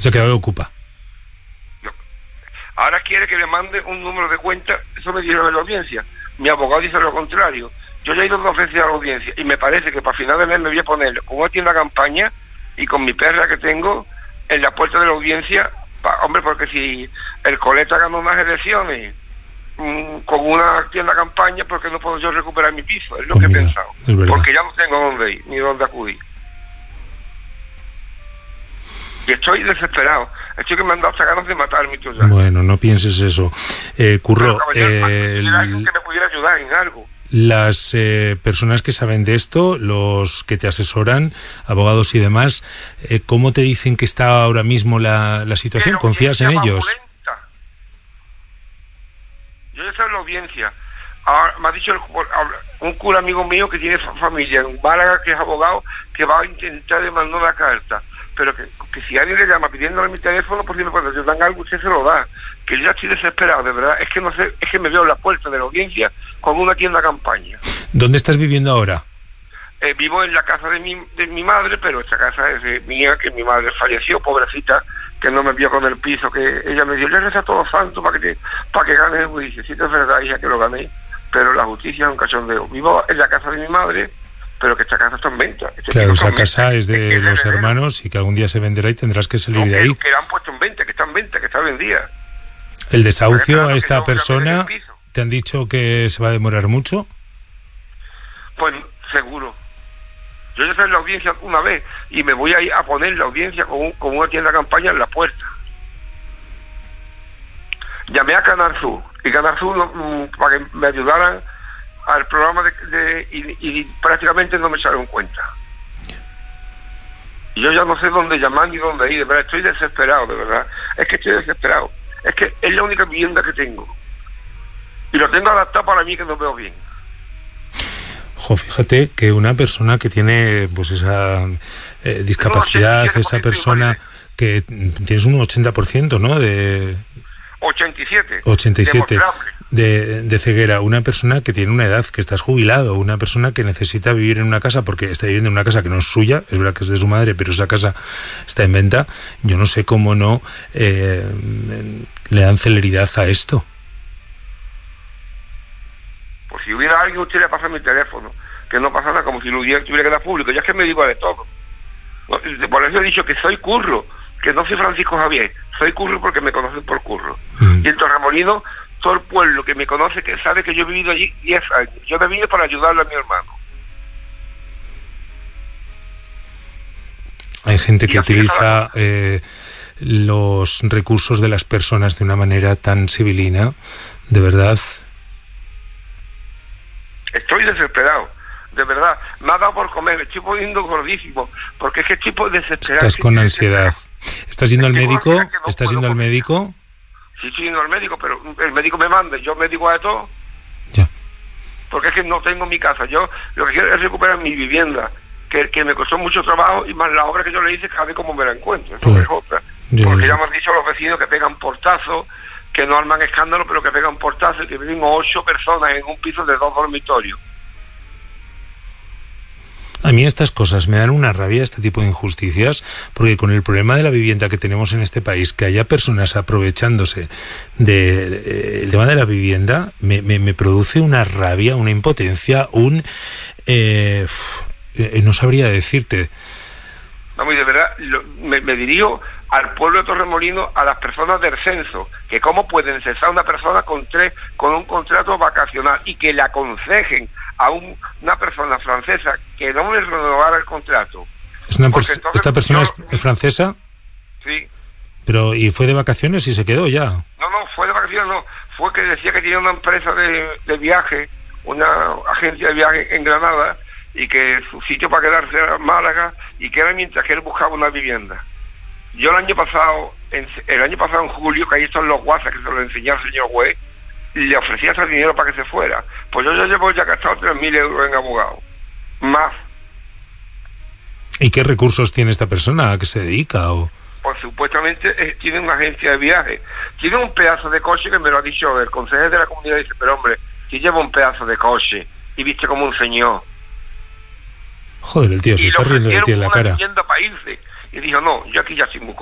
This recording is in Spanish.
Se ha quedado ocupa. Ahora quiere que le mande un número de cuenta. Eso me dijeron en la audiencia. Mi abogado dice lo contrario. Yo ya he ido 2 veces a la audiencia y me parece que para final de mes me voy a poner con una tienda campaña y con mi perra que tengo en la puerta de la audiencia. Hombre, porque si el Coleta ganó unas elecciones con una tienda campaña, ¿por qué no puedo yo recuperar mi piso? Es lo que he pensado. Porque ya no tengo dónde ir ni dónde acudir. Y estoy desesperado. Estoy que me han dado hasta ganas de matarme. Ya. Bueno, no pienses eso. Curro, alguien que me pudiera ayudar en algo. Las personas que saben de esto, los que te asesoran, abogados y demás, ¿cómo te dicen que está ahora mismo la situación? ¿Confías en ellos? Yo ya estoy en la audiencia. Ahora, me ha dicho un cura amigo mío que tiene familia en Málaga, que es abogado, que va a intentar demandar una carta. Pero que si alguien le llama pidiéndole mi teléfono, por si me puede ayudar en algo, usted se lo da. Que yo ya estoy desesperado, de verdad. Es que no sé, es que me veo en la puerta de la audiencia con una tienda campaña. ¿Dónde estás viviendo ahora? Vivo en la casa de mi madre, pero esta casa es mía, que mi madre falleció, pobrecita, que no me vio con el piso, que ella me dio, le reza a todos santos para que gane el juicio. Sí que es verdad, hija, que lo gané, pero la justicia es un cachondeo. Vivo en la casa de mi madre, pero que esta casa está en venta. Claro, esa casa es de los hermanos y que algún día se venderá y tendrás que salir de ahí. Que la han puesto en venta, que está en venta, que está vendida. ¿El desahucio a esta persona te han dicho que se va a demorar mucho? Pues seguro. Yo ya estoy en la audiencia una vez y me voy a ir a poner la audiencia con una tienda campaña en la puerta. Llamé a Canal Sur y Canal Sur para que me ayudaran al programa y prácticamente no me echaron cuenta. Y yo ya no sé dónde llamar ni dónde ir, de verdad, estoy desesperado, de verdad. Es que estoy desesperado. Es que es la única vivienda que tengo. Y lo tengo adaptado para mí, que no veo bien. Fíjate que una persona que tiene pues esa discapacidad, esa persona que tienes un 80%, ¿no? De 87 de ceguera, una persona que tiene una edad, que estás jubilado, una persona que necesita vivir en una casa porque está viviendo en una casa que no es suya, es verdad que es de su madre, pero esa casa está en venta. Yo no sé cómo no le dan celeridad a esto. Pues si hubiera alguien, usted le pasa mi teléfono, que no pasa nada, como si lo tuviera que dar público. Ya es que me digo de todo. Por eso he dicho que soy Curro, que no soy Francisco Javier, soy Curro porque me conocen por Curro. Y en Torremolinos, todo el pueblo que me conoce, que sabe que yo he vivido allí 10 años. Yo me vine para ayudarle a mi hermano. Hay gente que utiliza los recursos de las personas de una manera tan civilina, de verdad. Estoy desesperado, de verdad. Me ha dado por comer, estoy poniendo gordísimo, porque es que estoy desesperado. Estás con ansiedad. ¿Estás yendo al médico? ¿Estás yendo al médico? Sí, estoy yendo al médico, pero el médico me manda, yo me digo de todo. Ya. Porque es que no tengo mi casa. Yo lo que quiero es recuperar mi vivienda, que me costó mucho trabajo, y más la obra que yo le hice, cada vez como me la encuentro. Eso es otra. Porque ya me han dicho los vecinos que pegan portazos, que no arman escándalo, pero que pegan portazos, y que vivimos 8 personas en un piso de 2 dormitorios. A mí estas cosas me dan una rabia, este tipo de injusticias, porque con el problema de la vivienda que tenemos en este país, que haya personas aprovechándose del tema de la vivienda, me produce una rabia, una impotencia, no sabría decirte. Vamos, y de verdad, me dirijo al pueblo de Torremolinos, a las personas del censo, que cómo pueden cesar a una persona con un contrato vacacional y que le aconsejen a una persona francesa que no le renovara el contrato. ¿Esta persona es francesa? Sí. Pero ¿y fue de vacaciones y se quedó ya? No, fue de vacaciones, no. Fue que decía que tenía una empresa de viaje, una agencia de viaje en Granada, y que su sitio para quedarse era Málaga, y que era mientras que él buscaba una vivienda. Yo el año pasado en julio, que ahí están los WhatsApp que se lo enseñó al señor juez, y le ofrecía ese dinero para que se fuera. Pues yo ya llevo gastado 3.000 euros en abogado. Más. ¿Y qué recursos tiene esta persona? ¿A qué se dedica? Pues supuestamente tiene una agencia de viaje. Tiene un pedazo de coche que me lo ha dicho el consejero de la comunidad. Dice, pero hombre, si lleva un pedazo de coche y viste como un señor. Joder, el tío se está riendo de ti en la cara. Para irse. Y dijo, no, yo aquí ya estoy muy